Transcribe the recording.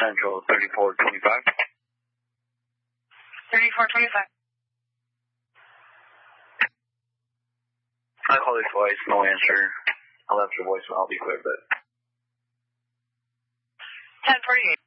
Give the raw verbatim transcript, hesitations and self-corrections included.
Central thirty-four twenty-five. thirty-four twenty-five. I called you twice, no answer. I left your voicemail, I'll be quick, but... ten forty-eight.